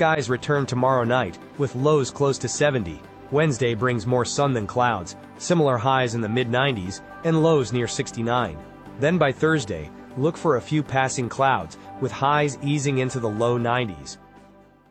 skies return tomorrow night, with lows close to 70. Wednesday brings more sun than clouds, similar highs in the mid-90s, and lows near 69. Then by Thursday, look for a few passing clouds, with highs easing into the low 90s.